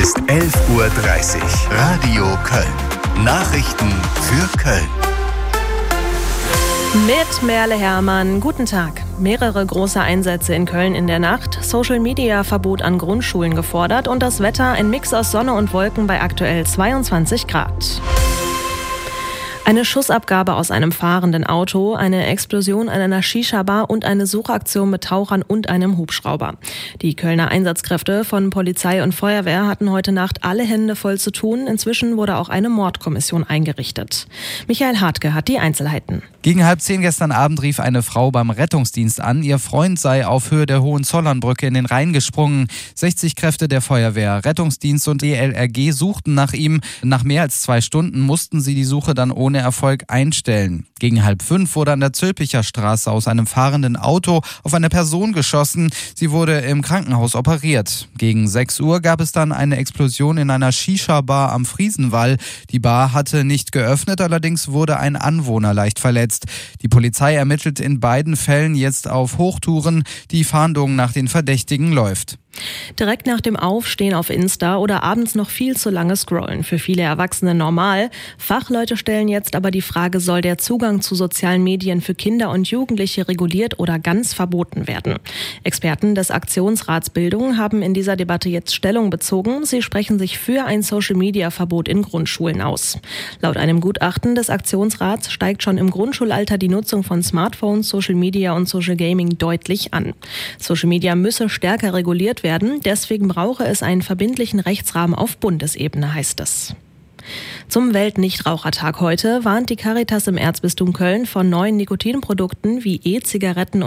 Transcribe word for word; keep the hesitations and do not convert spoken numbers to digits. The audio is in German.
Ist elf Uhr dreißig. Radio Köln. Nachrichten für Köln. Mit Merle Herrmann. Guten Tag. Mehrere große Einsätze in Köln in der Nacht, Social-Media-Verbot an Grundschulen gefordert und das Wetter ein Mix aus Sonne und Wolken bei aktuell zweiundzwanzig Grad. Eine Schussabgabe aus einem fahrenden Auto, eine Explosion an einer Shisha-Bar und eine Suchaktion mit Tauchern und einem Hubschrauber. Die Kölner Einsatzkräfte von Polizei und Feuerwehr hatten heute Nacht alle Hände voll zu tun. Inzwischen wurde auch eine Mordkommission eingerichtet. Michael Hartke hat die Einzelheiten. Gegen halb zehn gestern Abend rief eine Frau beim Rettungsdienst an, ihr Freund sei auf Höhe der Hohenzollernbrücke in den Rhein gesprungen. sechzig Kräfte der Feuerwehr, Rettungsdienst und D L R G suchten nach ihm. Nach mehr als zwei Stunden mussten sie die Suche dann ohne Erfolg einstellen. Gegen halb fünf wurde an der Zülpicher Straße aus einem fahrenden Auto auf eine Person geschossen. Sie wurde im Krankenhaus operiert. Gegen sechs Uhr gab es dann eine Explosion in einer Shisha-Bar am Friesenwall. Die Bar hatte nicht geöffnet, allerdings wurde ein Anwohner leicht verletzt. Die Polizei ermittelt in beiden Fällen jetzt auf Hochtouren. Die Fahndung nach den Verdächtigen läuft. Direkt nach dem Aufstehen auf Insta oder abends noch viel zu lange scrollen. Für viele Erwachsene normal. Fachleute stellen jetzt aber die Frage, soll der Zugang zu sozialen Medien für Kinder und Jugendliche reguliert oder ganz verboten werden? Experten des Aktionsrats Bildung haben in dieser Debatte jetzt Stellung bezogen. Sie sprechen sich für ein Social-Media-Verbot in Grundschulen aus. Laut einem Gutachten des Aktionsrats steigt schon im Grundschulalter die Nutzung von Smartphones, Social Media und Social Gaming deutlich an. Social Media müsse stärker reguliert werden. Deswegen brauche es einen verbindlichen Rechtsrahmen auf Bundesebene, heißt es. Zum Weltnichtrauchertag heute warnt die Caritas im Erzbistum Köln vor neuen Nikotinprodukten wie E-Zigaretten